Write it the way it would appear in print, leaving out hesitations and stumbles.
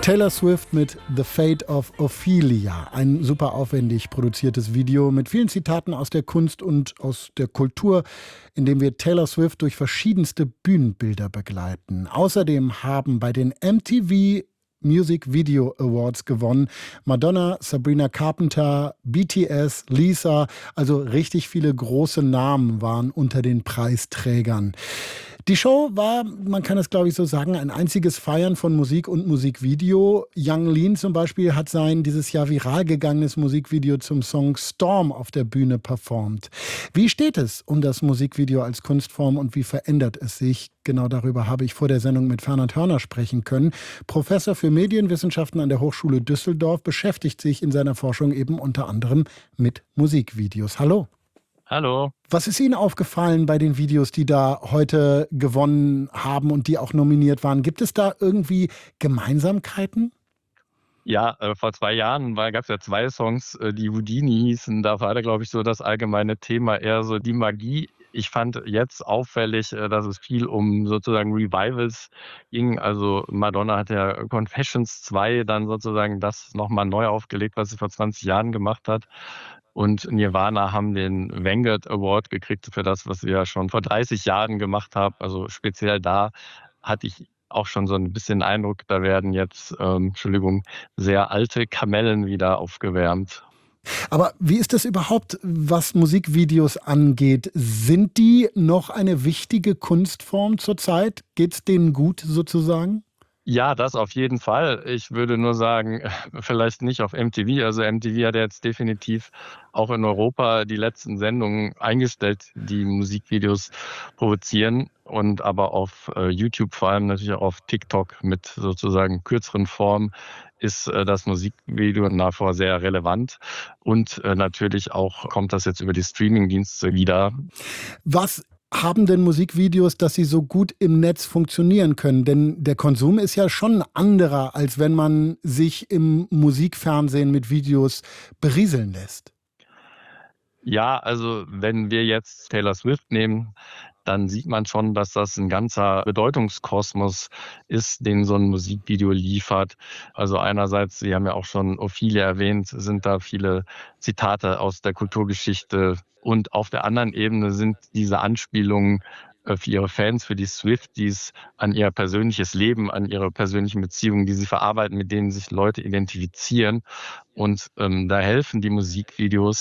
Taylor Swift mit The Fate of Ophelia. Ein super aufwendig produziertes Video mit vielen Zitaten aus der Kunst und aus der Kultur, in dem wir Taylor Swift durch verschiedenste Bühnenbilder begleiten. Außerdem haben bei den MTV Music Video Awards gewonnen Madonna, Sabrina Carpenter, BTS, Lisa, also richtig viele große Namen waren unter den Preisträgern. Die Show war, man kann es glaube ich so sagen, ein einziges Feiern von Musik und Musikvideo. Yung Lean zum Beispiel hat sein dieses Jahr viral gegangenes Musikvideo zum Song Storm auf der Bühne performt. Wie steht es um das Musikvideo als Kunstform und wie verändert es sich? Genau darüber habe ich vor der Sendung mit Fernand Hörner sprechen können. Professor für Medienwissenschaften an der Hochschule Düsseldorf beschäftigt sich in seiner Forschung eben unter anderem mit Musikvideos. Hallo. Hallo. Was ist Ihnen aufgefallen bei den Videos, die da heute gewonnen haben und die auch nominiert waren? Gibt es da irgendwie Gemeinsamkeiten? Ja, vor 2 Jahren gab es ja 2 Songs, die Houdini hießen. Da war da, glaube ich, so das allgemeine Thema eher so die Magie. Ich fand jetzt auffällig, dass es viel um sozusagen Revivals ging. Also Madonna hat ja Confessions 2 dann sozusagen das nochmal neu aufgelegt, was sie vor 20 Jahren gemacht hat. Und Nirvana haben den Vanguard Award gekriegt für das, was sie ja schon vor 30 Jahren gemacht haben. Also speziell da hatte ich auch schon so ein bisschen Eindruck, da werden jetzt, sehr alte Kamellen wieder aufgewärmt. Aber wie ist das überhaupt, was Musikvideos angeht? Sind die noch eine wichtige Kunstform zurzeit? Geht's denen gut sozusagen? Ja, das auf jeden Fall. Ich würde nur sagen, vielleicht nicht auf MTV. Also MTV hat ja jetzt definitiv auch in Europa die letzten Sendungen eingestellt, die Musikvideos produzieren und aber auf YouTube, vor allem natürlich auch auf TikTok mit sozusagen kürzeren Formen ist das Musikvideo nach wie vor sehr relevant und natürlich auch kommt das jetzt über die Streamingdienste wieder. Was haben denn Musikvideos, dass sie so gut im Netz funktionieren können? Denn der Konsum ist ja schon ein anderer, als wenn man sich im Musikfernsehen mit Videos berieseln lässt. Ja, also wenn wir jetzt Taylor Swift nehmen, dann sieht man schon, dass das ein ganzer Bedeutungskosmos ist, den so ein Musikvideo liefert. Also einerseits, Sie haben ja auch schon Ophelia erwähnt, sind da viele Zitate aus der Kulturgeschichte. Und auf der anderen Ebene sind diese Anspielungen für ihre Fans, für die Swifties, an ihr persönliches Leben, an ihre persönlichen Beziehungen, die sie verarbeiten, mit denen sich Leute identifizieren. Und da helfen die Musikvideos